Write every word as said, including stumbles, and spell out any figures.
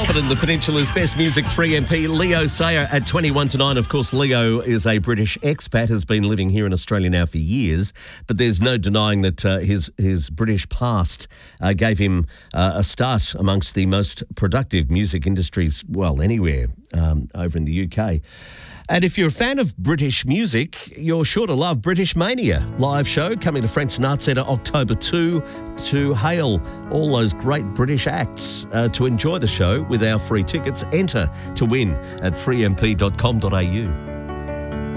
happening? The Peninsula's best music, three M P, Leo Sayer at twenty-one to nine. Of course, Leo is a British expat, has been living here in Australia now for years, but there's no denying that uh, his, his British past uh, gave him uh, a start amongst the most productive music industries, well, anywhere um, over in the U K. And if you're a fan of British music, you're sure to love British Mania live show coming to Frank Sinatra Centre October second to hail all those great British acts. Uh, to enjoy the show with our free tickets, enter to win at three m p dot com dot a u.